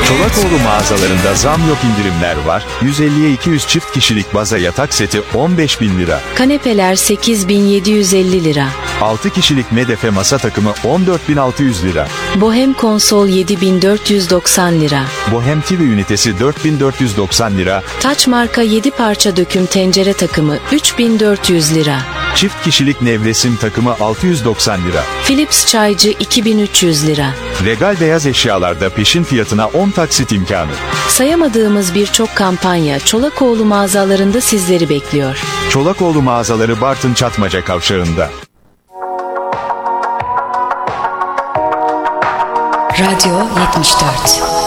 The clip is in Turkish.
Çolakoğlu mağazalarında zam yok, indirimler var. 150'ye 200 çift kişilik baza yatak seti 15.000 lira. Kanepeler 8.750 lira. 6 kişilik medefe masa takımı 14.600 lira. Bohem konsol 7.490 lira. Bohem TV ünitesi 4.490 lira. Taç marka 7 parça döküm tencere takımı 3.400 lira. Çift kişilik nevresim takımı 690 lira. Philips çaycı 2.300 lira. Regal beyaz eşyalarda peşin fiyatına 10 taksit imkanı. Sayamadığımız birçok kampanya Çolakoğlu mağazalarında sizleri bekliyor. Çolakoğlu mağazaları Bartın Çatmaca Kavşağı'nda. Radyo 74.